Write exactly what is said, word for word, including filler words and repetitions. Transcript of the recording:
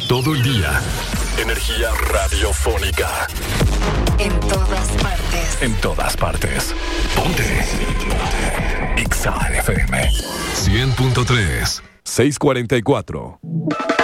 Todo el día. Energía radiofónica. En todas partes. En todas partes. Ponte. Ponte. Exa F M. cien punto tres. seiscientos cuarenta y cuatro.